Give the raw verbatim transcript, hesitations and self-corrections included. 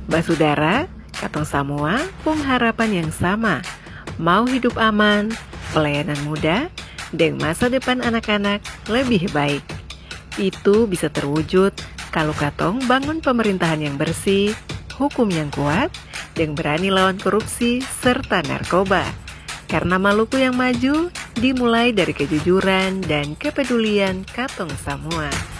Basudara, katong samua pung harapan yang sama. Mau hidup aman, pelayanan mudah, dan masa depan anak-anak lebih baik. Itu bisa terwujud kalau katong bangun pemerintahan yang bersih, hukum yang kuat, dan berani lawan korupsi serta narkoba. Karena Maluku yang maju dimulai dari kejujuran dan kepedulian katong samua.